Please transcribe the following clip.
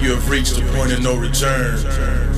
You have reached a point of no return.